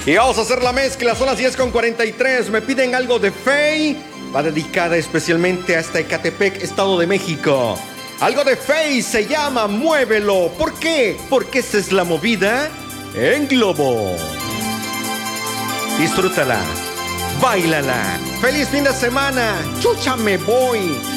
Y vamos a hacer la mezcla, son las 10:43. Me piden algo de Faye. Va dedicada especialmente hasta Ecatepec, Estado de México. Algo de Faye se llama Muévelo. ¿Por qué? Porque esa es la movida en Globo. Disfrútala, báilala. Feliz fin de semana. Chucha, me voy.